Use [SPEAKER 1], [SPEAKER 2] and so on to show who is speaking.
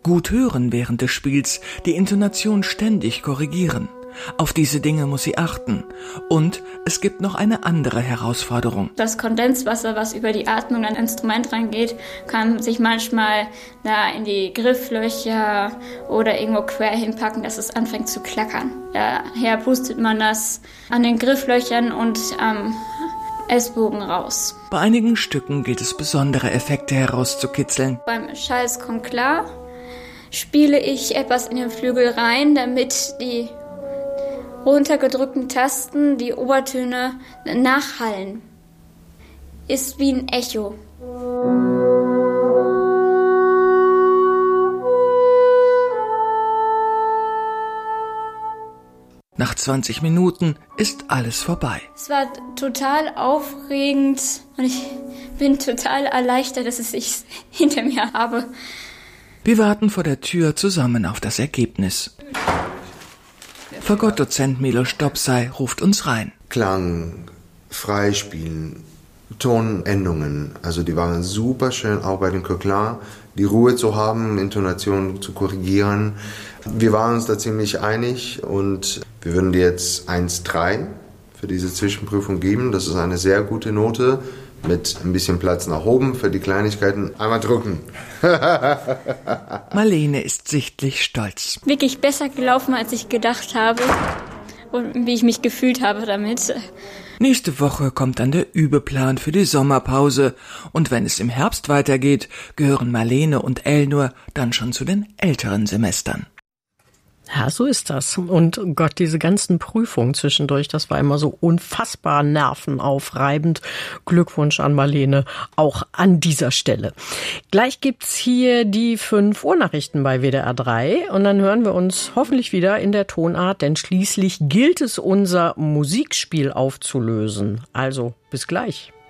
[SPEAKER 1] Gut hören während des Spiels, die Intonation ständig korrigieren. Auf diese Dinge muss sie achten. Und es gibt noch eine andere Herausforderung.
[SPEAKER 2] Das Kondenswasser, was über die Atmung an ein Instrument reingeht, kann sich manchmal da in die Grifflöcher oder irgendwo quer hinpacken, dass es anfängt zu klackern. Daher pustet man das an den Grifflöchern und am Essbogen raus.
[SPEAKER 1] Bei einigen Stücken gilt es, besondere Effekte herauszukitzeln.
[SPEAKER 2] Beim Schals Conclave spiele ich etwas in den Flügel rein, damit die runtergedrückten Tasten, die Obertöne nachhallen. Ist wie ein Echo.
[SPEAKER 1] Nach 20 Minuten ist alles vorbei.
[SPEAKER 2] Es war total aufregend und ich bin total erleichtert, dass ich es hinter mir habe.
[SPEAKER 1] Wir warten vor der Tür zusammen auf das Ergebnis. Fagottdozent Milos Dobsai ruft uns rein.
[SPEAKER 3] Klang, Freispielen, Tonendungen, also die waren super schön, auch bei den Coquelin, die Ruhe zu haben, Intonation zu korrigieren. Wir waren uns da ziemlich einig und wir würden dir jetzt 1,3 für diese Zwischenprüfung geben. Das ist eine sehr gute Note mit ein bisschen Platz nach oben für die Kleinigkeiten. Einmal drücken.
[SPEAKER 1] Marlene ist sichtlich stolz.
[SPEAKER 2] Wirklich besser gelaufen, als ich gedacht habe und wie ich mich gefühlt habe damit.
[SPEAKER 1] Nächste Woche kommt dann der Übeplan für die Sommerpause. Und wenn es im Herbst weitergeht, gehören Marlene und Elnur dann schon zu den älteren Semestern.
[SPEAKER 4] Ja, so ist das. Und Gott, diese ganzen Prüfungen zwischendurch, das war immer so unfassbar nervenaufreibend. Glückwunsch an Marlene, auch an dieser Stelle. Gleich gibt's hier die 5 Uhr Nachrichten bei WDR 3 und dann hören wir uns hoffentlich wieder in der Tonart, denn schließlich gilt es, unser Musikspiel aufzulösen. Also, bis gleich.